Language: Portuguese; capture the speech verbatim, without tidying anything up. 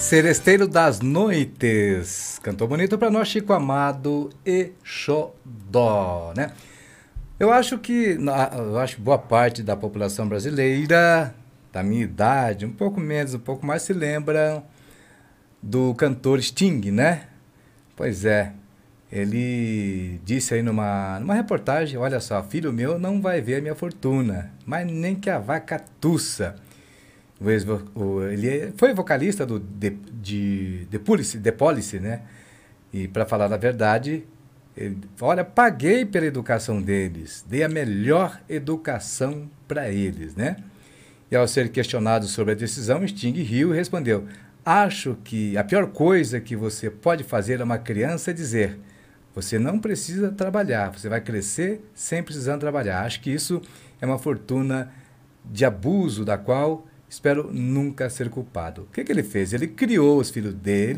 Seresteiro das Noites. Cantou bonito para nós, Chico Amado e Xodó, né? Eu acho que, eu acho que boa parte da população brasileira, da minha idade, um pouco menos, um pouco mais, se lembra do cantor Sting, né? Pois é, ele disse aí numa, numa reportagem, olha só, filho meu não vai ver a minha fortuna, mas nem que a vaca tussa. Ele foi vocalista do The, de The Police, The Police, né? E para falar a verdade, ele, olha, paguei pela educação deles, dei a melhor educação para eles, né? E ao ser questionado sobre a decisão, Sting riu e respondeu: acho que a pior coisa que você pode fazer a uma criança é dizer: você não precisa trabalhar, você vai crescer sem precisar trabalhar. Acho que isso é uma fortuna de abuso da qual espero nunca ser culpado. O que, que ele fez? Ele criou os filhos dele